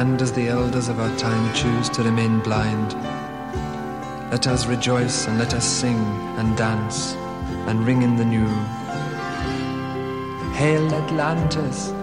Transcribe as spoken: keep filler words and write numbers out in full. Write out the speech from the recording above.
and as the elders of our time choose to remain blind. Let us rejoice and let us sing and dance and ring in the new. Hail Atlantis!